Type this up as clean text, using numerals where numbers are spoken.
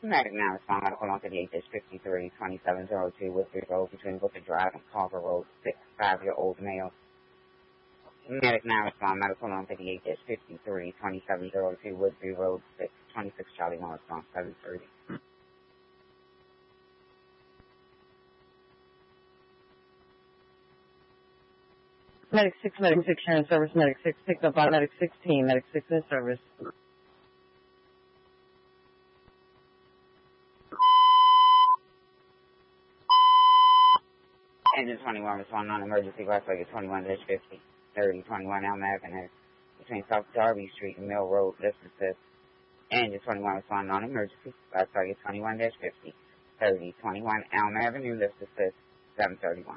Medic now respond medical on 58-53-2702 Woodbury Road between Booker Drive and Carver Road, 5-year-old male. Medic now respond medical on 58-53-2702 Woodbury Road, 26 Charlie 1 response 730. Medic 6 here in service. Medic 6 picked up by Medic 16. Medic 6 in service. Engine 21 respond non-emergency West Lake 21-50, 30-21 Elm Avenue between South Darby Street and Mill Road, lift assist. Engine 21 respond non-emergency West Lake 21-50, 30-21 Elm Avenue, lift assist, 731.